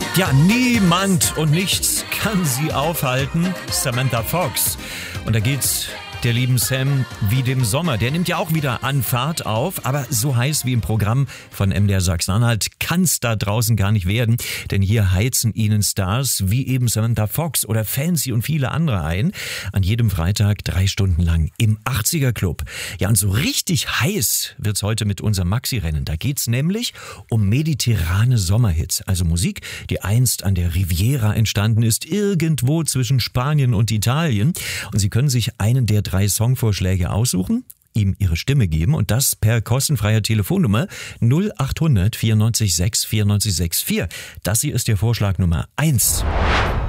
Ja, niemand und nichts kann sie aufhalten. Samantha Fox. Und da geht's der lieben Sam wie dem Sommer. Der nimmt ja auch wieder an Fahrt auf, aber so heiß wie im Programm von MDR Sachsen-Anhalt kann's da draußen gar nicht werden, denn hier heizen Ihnen Stars wie eben Samantha Fox oder Fancy und viele andere ein, an jedem Freitag 3 Stunden lang im 80er Club. Ja, und so richtig heiß wird's heute mit unserem Maxi-Rennen. Da geht's nämlich um mediterrane Sommerhits, also Musik, die einst an der Riviera entstanden ist, irgendwo zwischen Spanien und Italien. Und Sie können sich einen der 3 Songvorschläge aussuchen, ihm Ihre Stimme geben und das per kostenfreier Telefonnummer 0800 94 6 94 64. Das hier ist der Vorschlag Nummer 1.